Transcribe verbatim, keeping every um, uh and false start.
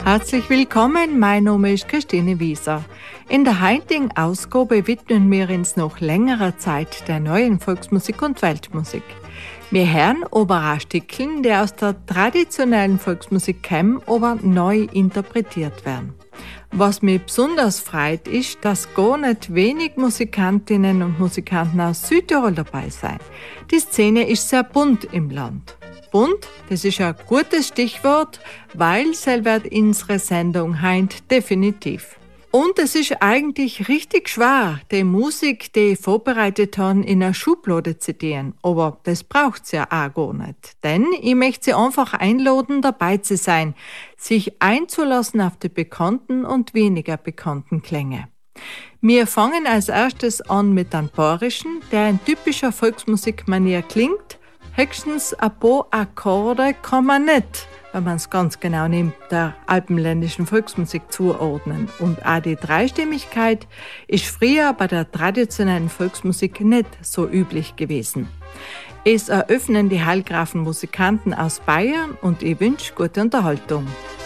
Herzlich willkommen, mein Name ist Christine Wieser. In der heutigen Ausgabe widmen wir uns nach längerer Zeit der neuen Volksmusik und Weltmusik. Wir hören aber auch Stückchen, die aus der traditionellen Volksmusik kommen, aber neu interpretiert werden. Was mich besonders freut, ist, dass gar nicht wenig Musikantinnen und Musikanten aus Südtirol dabei sind. Die Szene ist sehr bunt im Land. Bunt, das ist ein gutes Stichwort, weil sie wird unsere Sendung heint definitiv. Und es ist eigentlich richtig schwer, die Musik, die ich vorbereitet habe, in eine Schublade zu tun. Aber das braucht's ja auch gar nicht. Denn ich möchte Sie einfach einladen, dabei zu sein, sich einzulassen auf die bekannten und weniger bekannten Klänge. Wir fangen als erstes an mit einem Bayerischen, der in typischer Volksmusikmanier klingt. Höchstens ein paar Akkorde kann man nicht, wenn man es ganz genau nimmt, der alpenländischen Volksmusik zuordnen. Und auch die Dreistimmigkeit ist früher bei der traditionellen Volksmusik nicht so üblich gewesen. Es eröffnen die Heilgrafen Musikanten aus Bayern und ich wünsche gute Unterhaltung.